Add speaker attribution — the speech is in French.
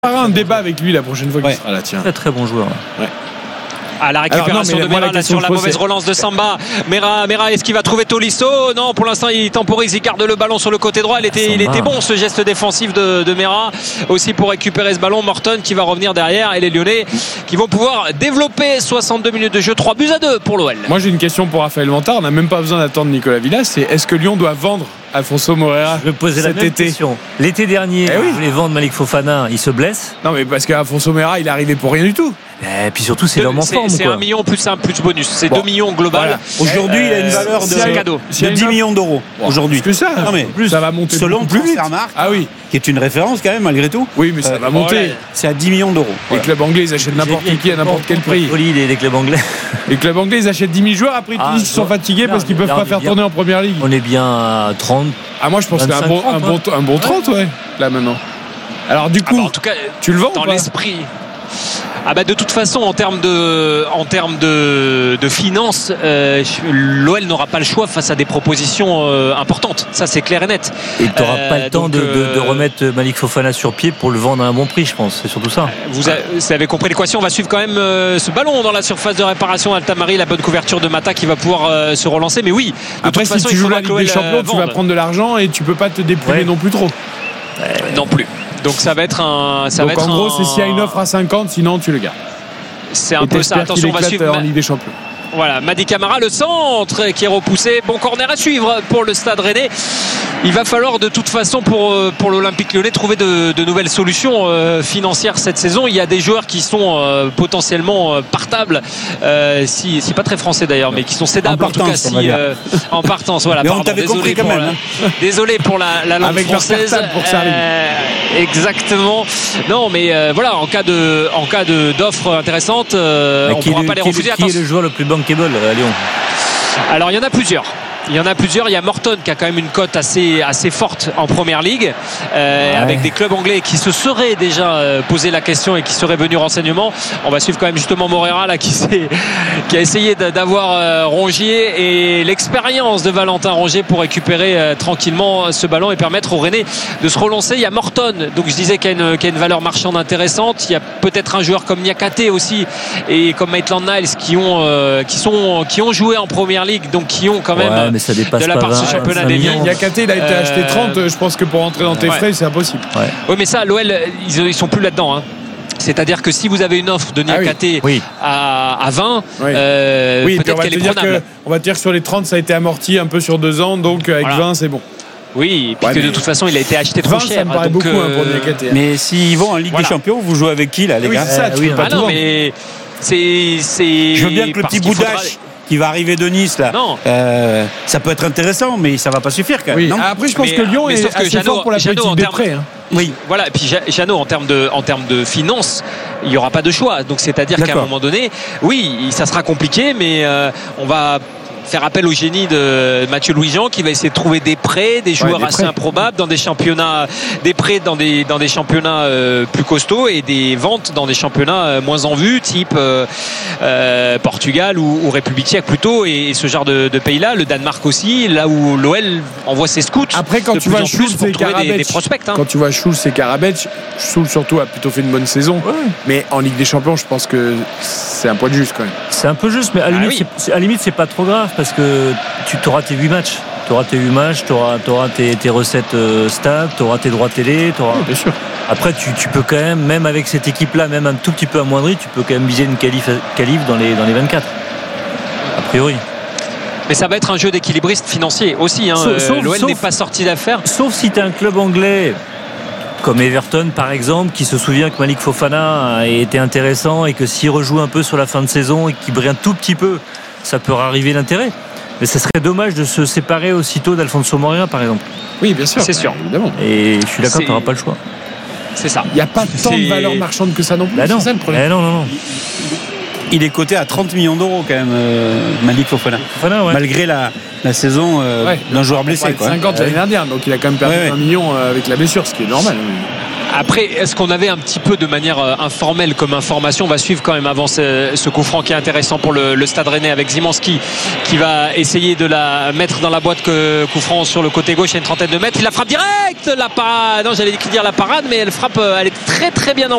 Speaker 1: un débat avec lui la prochaine fois qu'il sera là. Tiens.
Speaker 2: Très très bon joueur.
Speaker 3: Ouais. À la récupération de Mera là sur la mauvaise relance de Samba. Mera, est-ce qu'il va trouver Tolisso? Non, pour l'instant il temporise, il garde le ballon sur le côté droit. Il était bon ce geste défensif de Mera aussi pour récupérer ce ballon. Morton qui va revenir derrière et les Lyonnais qui vont pouvoir développer 62 minutes de jeu, 3-2 pour l'OL.
Speaker 1: Moi j'ai une question pour Raphaël Vantard. On n'a même pas besoin d'attendre Nicolas Villas. C'est est-ce que Lyon doit vendre Alfonso Moreira?
Speaker 2: Je me posais la même question. L'été dernier, je voulais vendre Malik Fofana, il se blesse.
Speaker 1: Non mais parce qu'Alfonso Moreira il est arrivé pour rien du tout.
Speaker 2: Et puis surtout c'est l'homme en forme.
Speaker 3: C'est 1 million plus bonus. C'est 2 millions global.
Speaker 4: Voilà. Aujourd'hui il a une valeur de 10 millions d'euros. Aujourd'hui.
Speaker 1: Plus ça.
Speaker 4: Non mais
Speaker 1: plus ça va monter.
Speaker 4: Selon Transfermarkt, qui est une référence quand même malgré tout.
Speaker 1: Oui mais ça va monter.
Speaker 4: C'est à 10 millions d'euros.
Speaker 1: Les clubs anglais ils achètent n'importe qui à n'importe quel prix.
Speaker 2: Les clubs anglais.
Speaker 1: Les clubs anglais ils achètent 10 000 joueurs, après ils sont fatigués parce qu'ils peuvent pas faire tourner en première ligue.
Speaker 2: On est bien à 30.
Speaker 1: Ah moi je pense qu'un bon 30 là maintenant. Alors du coup,
Speaker 3: en tout cas,
Speaker 1: tu le vends
Speaker 3: dans
Speaker 1: ou pas
Speaker 3: l'esprit. De toute façon en termes de finances, l'OL n'aura pas le choix face à des propositions importantes, ça c'est clair et net.
Speaker 2: Et tu n'auras pas le temps de remettre Malik Fofana sur pied pour le vendre à un bon prix, je pense, c'est surtout ça.
Speaker 3: Vous avez compris l'équation. On va suivre quand même ce ballon dans la surface de réparation. Altamari, la bonne couverture de Mata qui va pouvoir se relancer, mais oui,
Speaker 1: après si tu joues la Ligue des Champions tu vas prendre de l'argent et tu peux pas te dépouiller non plus trop.
Speaker 3: Non plus. Donc ça va être un.
Speaker 1: Donc en gros, c'est s'il y a une offre à 50, sinon tu le gardes.
Speaker 3: C'est un peu ça. Attention, on va suivre
Speaker 1: en Ligue des Champions.
Speaker 3: Voilà, Mady Camara, le centre qui est repoussé. Bon corner à suivre pour le Stade Rennais. Il va falloir de toute façon pour l'Olympique Lyonnais trouver de nouvelles solutions financières cette saison. Il y a des joueurs qui sont potentiellement partables, si pas très français d'ailleurs, mais qui sont cédables en tout cas en partance. Voilà.
Speaker 4: Mais on t'avait compris quand même.
Speaker 3: Désolé pour la langue
Speaker 1: avec
Speaker 3: française.
Speaker 1: Pour que ça arrive.
Speaker 3: Exactement. Non, mais voilà, en cas d'offre intéressante, on ne pourra pas les refuser.
Speaker 2: Qui est le joueur le plus bankable à Lyon?
Speaker 3: Alors il y en a plusieurs. Il y a Morton qui a quand même une cote assez forte en première ligue, avec des clubs anglais qui se seraient déjà posé la question et qui seraient venus renseignement. On va suivre quand même justement Moreira là, qui a essayé d'avoir Rongier et l'expérience de Valentin Rongier pour récupérer tranquillement ce ballon et permettre au Rennais de se relancer. Il y a Morton, donc je disais qu'il y a une valeur marchande intéressante. Il y a peut-être un joueur comme Niakate aussi et comme Maitland Niles qui ont joué en première ligue, donc qui ont quand même
Speaker 2: mais ça dépasse
Speaker 3: de la part de ce championnat des Lions.
Speaker 1: Niakate il a été acheté 30, je pense que pour rentrer dans tes frais c'est impossible.
Speaker 3: Oui mais ça l'OL ils sont plus là-dedans hein. C'est-à-dire que si vous avez une offre de Niakate à 20, peut-être qu'elle est prenable.
Speaker 1: On va te dire que sur les 30 ça a été amorti un peu sur 2 ans, donc avec 20 c'est bon.
Speaker 3: Oui, et puis que de toute façon il a été acheté trop cher.
Speaker 1: Ça me paraît beaucoup pour Niakate.
Speaker 4: Mais s'ils vont en Ligue des Champions, vous jouez avec qui là les gars?
Speaker 3: Non mais c'est
Speaker 4: je veux bien que le petit Boudache qui va arriver de Nice là, ça peut être intéressant, mais ça va pas suffire quand même. Non
Speaker 1: après je pense que Lyon est assez fort pour la politique des prêts.
Speaker 3: Oui, voilà. Et puis Jeannot, en termes de finances, il n'y aura pas de choix. Donc c'est-à-dire qu'à un moment donné, oui, ça sera compliqué, mais on va faire appel au génie de Mathieu Louis-Jean qui va essayer de trouver des prêts, des joueurs assez improbables dans des championnats, des prêts dans des championnats plus costauds et des ventes dans des championnats moins en vue, type Portugal ou République tchèque plutôt, et ce genre de pays-là, le Danemark aussi, là où l'OL envoie ses scouts.
Speaker 1: Après quand tu vois Schulz et Karabetch,
Speaker 3: des prospects. Hein.
Speaker 1: Quand tu vois Schulz et Karabetch, Schulz surtout a plutôt fait une bonne saison, mais en Ligue des Champions, je pense que c'est un point de juste quand même.
Speaker 2: C'est un peu juste, mais à la limite c'est pas trop grave parce que tu auras tes 8 matchs. Tu auras tes 8 matchs, tu auras tes recettes stables, tu auras tes droits télé.
Speaker 1: Bien sûr.
Speaker 2: Après, tu peux quand même avec cette équipe-là, même un tout petit peu amoindrie, tu peux quand même viser une qualif dans les 24. A priori.
Speaker 3: Mais ça va être un jeu d'équilibriste financier aussi. Hein. L'OL n'est pas sorti d'affaire.
Speaker 2: Sauf si tu as un club anglais comme Everton par exemple, qui se souvient que Malik Fofana a été intéressant et que s'il rejoue un peu sur la fin de saison et qu'il brille un tout petit peu, ça peut arriver l'intérêt. Mais ça serait dommage de se séparer aussitôt d'Alfonso Moreira par exemple.
Speaker 1: Oui bien sûr.
Speaker 3: C'est sûr.
Speaker 1: Évidemment.
Speaker 2: Et je suis d'accord, tu n'auras pas le choix.
Speaker 3: C'est ça.
Speaker 1: Il n'y a pas tant de valeur marchande que ça non plus.
Speaker 2: Non.
Speaker 1: C'est ça le problème.
Speaker 2: Non.
Speaker 4: Il est coté à 30 millions d'euros quand même, Malik Fofana. Malgré la saison d'un joueur blessé.
Speaker 1: 50 l'année dernière, donc il a quand même perdu 1 million avec la blessure, ce qui est normal.
Speaker 3: Après, est-ce qu'on avait un petit peu de manière informelle comme information? On va suivre quand même avant ce coup franc qui est intéressant pour le Stade Rennais avec Zimanski qui va essayer de la mettre dans la boîte. Que coup franc sur le côté gauche à une trentaine de mètres. Il la frappe direct. La parade. Non, j'allais dire la parade, mais elle frappe. Elle est très très bien